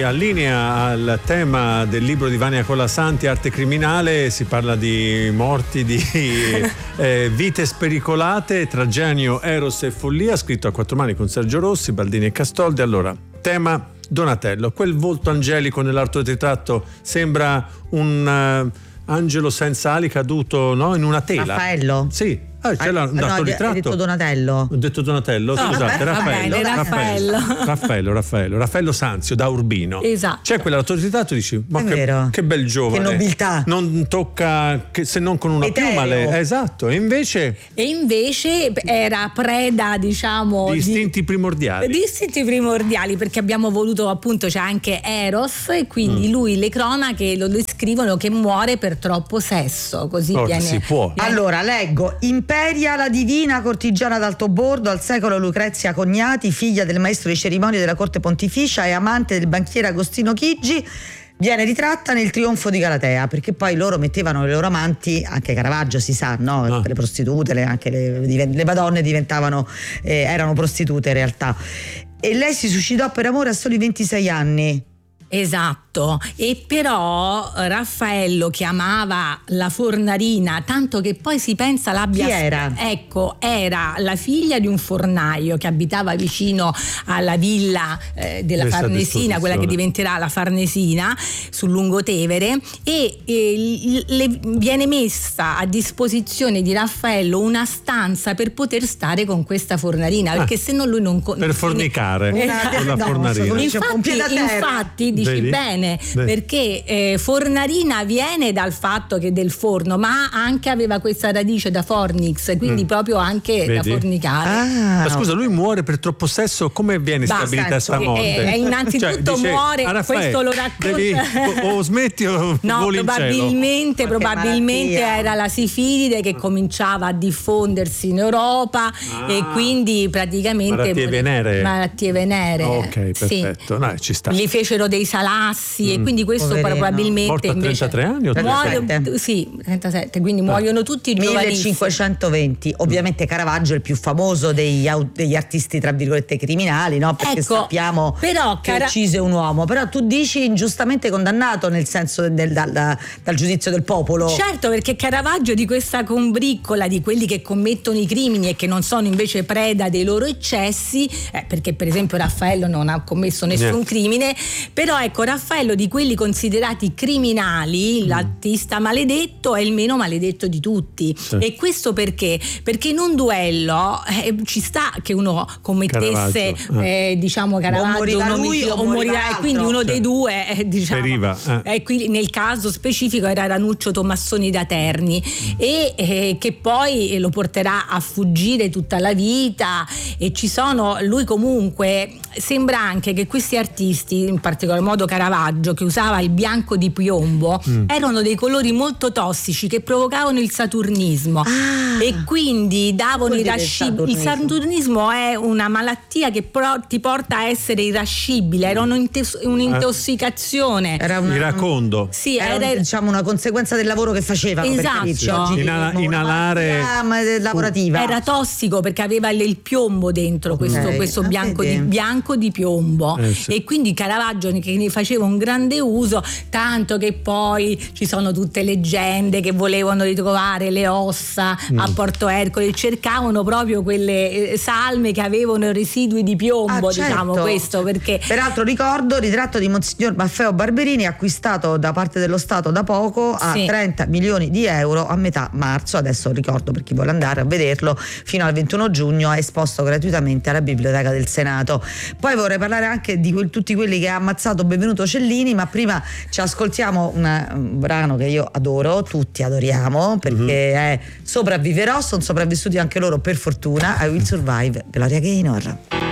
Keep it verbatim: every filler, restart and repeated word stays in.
Allinea al tema del libro di Vania Colasanti, Arte criminale, si parla di morti, di eh, vite spericolate tra genio, eros e follia, scritto a quattro mani con Sergio Rossi, Baldini e Castoldi. Allora, tema Donatello, quel volto angelico nell'autoritratto sembra un uh, angelo senza ali caduto, no, in una tela. Raffaello? Sì. Ah, c'è ah, un no, ritratto. Hai detto Donatello. Ho detto Donatello, no, scusate, vabbè, Raffaello, bene, Raffaello, Raffaello. Raffaello, Raffaello, Raffaello Sanzio da Urbino. Esatto. C'è quell'autoritratto e dici, ma È che, vero. che bel giovane. Che nobiltà. Non tocca che, se non con una Etereo. piuma le, esatto, e invece E invece era preda, diciamo, di di istinti primordiali. di istinti primordiali, perché abbiamo voluto, appunto, c'è anche Eros, e quindi mm. lui, le cronache lo descrivono che muore per troppo sesso, così Ora viene, si può. viene- Allora, leggo: Imperia la divina cortigiana d'Altobordo, al secolo Lucrezia Cognati, figlia del maestro di cerimonie della corte pontificia e amante del banchiere Agostino Chigi, viene ritratta nel Trionfo di Galatea, perché poi loro mettevano le loro amanti, anche Caravaggio si sa, no? Ah. Le prostitute, le, anche le, le Madonne diventavano, eh, erano prostitute in realtà. E lei si suicidò per amore a soli ventisei anni. Esatto, e però Raffaello, che amava la Fornarina, tanto che poi si pensa l'abbia... Chi era? Ecco, era la figlia di un fornaio che abitava vicino alla villa eh, della Messa a Farnesina, disposizione. quella che diventerà la Farnesina, sul Lungotevere, e eh, le viene messa a disposizione di Raffaello una stanza per poter stare con questa Fornarina, Ah, perché se no lui non... per fornicare Una- con la no, fornarina. sono- C'è un Infatti, piede a terra. infatti dici Vedi? bene, Vedi? perché eh, Fornarina viene dal fatto che del forno, ma anche aveva questa radice da fornix, quindi Mm. proprio anche da Vedi? fornicare. Ah, Ma scusa, lui muore per troppo sesso, come viene Basta, stabilita sta eh, morte? eh, innanzitutto dice, muore, "Ah, Raffaele, questo lo racconta- devi- o, o smetti o No, voli in cielo." probabilmente, Ma che probabilmente malattia. era la sifilide che cominciava a diffondersi in Europa, Ah. e quindi praticamente Malattie veneree. malattie veneree. Ok, sì. perfetto. No, ci sta. Gli fecero dei salassi Mm. e quindi questo Poverino. probabilmente Morto a invece trentatré anni o muoiono, trentasette? sì, trentasette, quindi muoiono tutti giovanissimi. millecinquecentoventi. Ovviamente Caravaggio è il più famoso degli, au- degli artisti tra virgolette criminali, no? Perché Ecco, sappiamo però che Cara- uccise un uomo, però tu dici ingiustamente condannato, nel senso del, dal, da- dal giudizio del popolo. Certo, perché Caravaggio, di questa combriccola di quelli che commettono i crimini e che non sono invece preda dei loro eccessi, eh, perché per esempio Raffaello non ha commesso nessun Niente. crimine, però ecco, Raffaello, di quelli considerati criminali, Mm. l'artista maledetto, è il meno maledetto di tutti. Sì. E questo perché? Perché in un duello eh, ci sta che uno commettesse, Caravaggio, eh, diciamo, Caravaggio, O morirà un lui omicidio, o o morirà morirà, e l'altro. quindi uno Cioè, dei due, eh, diciamo, periva, eh. e qui nel caso specifico era Ranuccio Tommassoni da Terni, e eh, che poi lo porterà a fuggire tutta la vita. E ci sono, lui comunque sembra anche che questi artisti, in particolar modo Caravaggio, che usava il bianco di piombo, Mm. erano dei colori molto tossici che provocavano il saturnismo. Ah. E quindi davano Vuol dire irascibili. il Il saturnismo? saturnismo è una malattia che pro- ti porta a essere irascibile, era un'intes- un'intossicazione. Era una, Iracondo. Sì, era un- era, diciamo una conseguenza del lavoro che faceva. per Esatto. capirci. Sì. Oggi Inala- dicono una inalare- malattia, ma, eh, lavorativa. era tossico perché aveva il, il piombo dentro, questo, Ok. questo Ah, bianco, vedi. di, bianco di piombo. Eh, sì. E quindi Caravaggio, che ne faceva un grande uso, tanto che poi ci sono tutte leggende che volevano ritrovare le ossa Mm. a Porto Ercole, cercavano proprio quelle eh, salme che avevano residui di piombo, Ah, certo. diciamo, questo perché Peraltro ricordo ritratto di Monsignor Maffeo Barberini, acquistato da parte dello Stato da poco a Sì. trenta milioni di euro a metà marzo. Adesso ricordo, per chi vuole andare a vederlo, fino al ventuno giugno è esposto gratuitamente alla Biblioteca del Senato. Poi vorrei parlare anche di quel- tutti quelli che ha ammazzato Benvenuto Cellini, ma prima ci ascoltiamo una- un brano che io adoro, tutti adoriamo, perché è Sopravviverò, sono sopravvissuti anche loro per fortuna, I Will Survive, Gloria Gaynor.